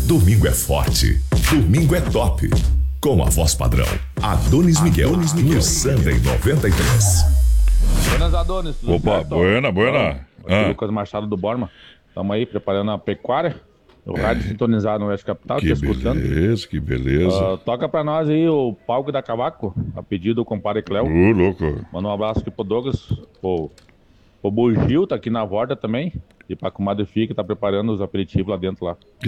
Domingo é forte, domingo é top. Com a voz padrão, Adonis Miguel, no Sunday 93. Buenas, Adonis. Opa, buena. Lucas Machado do Borma. Estamos aí preparando a pecuária. O rádio sintonizado no Oeste Capital, Que beleza, que beleza. Toca pra nós aí o palco da Cavaco, a pedido do compadre Cléo. Louco. Manda um abraço aqui pro Douglas, pro Bugil, tá aqui na borda também. E pra comadre Fia, que tá preparando os aperitivos lá dentro lá.